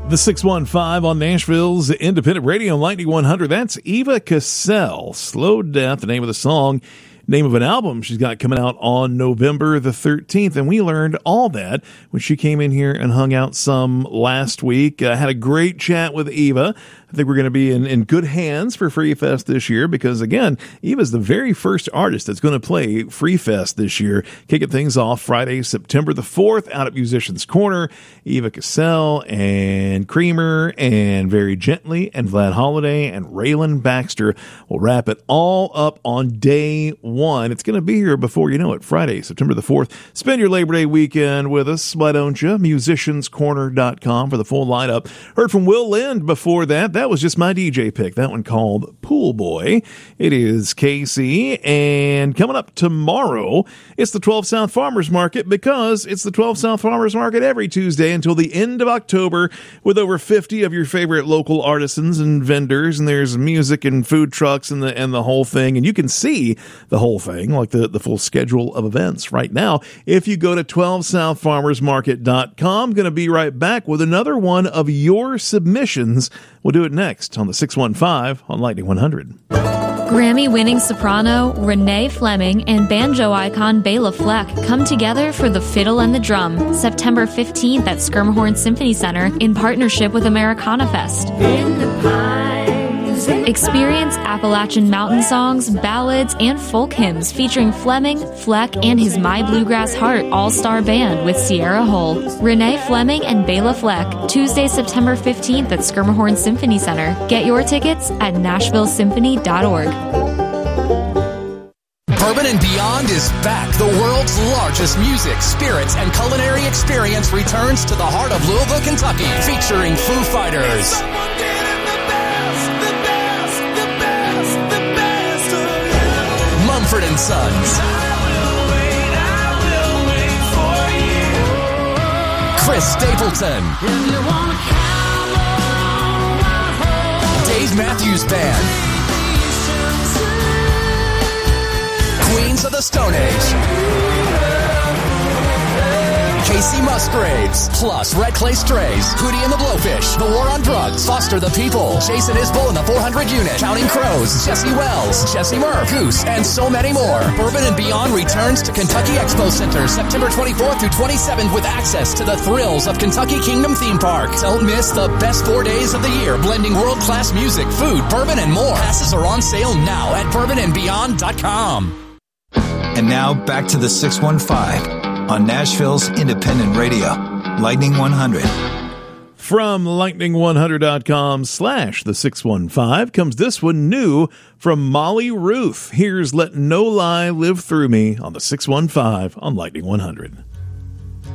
The 615 on Nashville's Independent Radio, Lightning 100. That's Eva Cassell. Slow Death, the name of the song. Name of an album she's got coming out on November the 13th. And we learned all that when she came in here and hung out some last week. Had a great chat with Eva. I think we're going to be in good hands for Free Fest this year because, again, Eva's the very first artist that's going to play Free Fest this year. Kicking things off Friday, September the 4th out at Musicians Corner. Eva Cassell and Creamer and Very Gently and Vlad Holiday and Raylan Baxter will wrap it all up on day one. It's going to be here before you know it, Friday, September the 4th. Spend your Labor Day weekend with us, why don't you? MusiciansCorner.com for the full lineup. Heard from Will Lind before that. That was just my DJ pick. That one called Pool Boy. It is Casey. And coming up tomorrow, it's the 12 South Farmers Market because it's the 12 South Farmers Market every Tuesday until the end of October with over 50 of your favorite local artisans and vendors. And there's music and food trucks and the whole thing. And you can see the whole thing, like the full schedule of events right now if you go to 12southfarmersmarket.com. Going to be right back with another one of your submissions. We'll do it next on the 615 on Lightning 100. Grammy-winning soprano Renee Fleming and banjo icon Bela Fleck come together for The Fiddle and the Drum, September 15th at Skirmhorn Symphony Center in partnership with Americana Fest. Experience Appalachian mountain songs, ballads, and folk hymns featuring Fleming, Fleck, and his My Bluegrass Heart all-star band with Sierra Hull. Renee Fleming and Bela Fleck, Tuesday, September 15th at Skirmhorn Symphony Center. Get your tickets at NashvilleSymphony.org. Bourbon and Beyond is back. The world's largest music, spirits, and culinary experience returns to the heart of Louisville, Kentucky, featuring Foo Fighters, Mumford & Sons, Chris Stapleton, Dave Matthews Band, Queens of the Stone Age, Casey Musgraves, plus Red Clay Strays, Hootie and the Blowfish, The War on Drugs, Foster the People, Jason Isbell and the 400 Unit, Counting Crows, Jesse Wells, Jesse Murph, Goose, and so many more. Bourbon and Beyond returns to Kentucky Expo Center September 24th through 27th with access to the thrills of Kentucky Kingdom Theme Park. Don't miss the best 4 days of the year, blending world-class music, food, bourbon, and more. Passes are on sale now at bourbonandbeyond.com. And now back to the 615 on Nashville's Independent Radio, Lightning 100. From lightning100.com/the 615 comes this one new from Molly Ruth. Here's Let No Lie Live Through Me on the 615 on Lightning 100.